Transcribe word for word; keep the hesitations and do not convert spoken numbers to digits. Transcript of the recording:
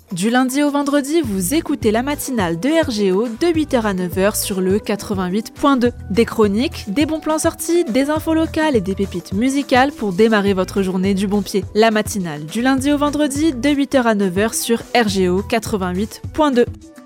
Du lundi au vendredi, vous écoutez la matinale de R G O de huit heures à neuf heures sur le quatre-vingt-huit point deux. Des chroniques, des bons plans sortis, des infos locales et des pépites musicales pour démarrer votre journée du bon pied. La matinale du lundi au vendredi de huit heures à neuf heures sur R G O quatre-vingt-huit point deux.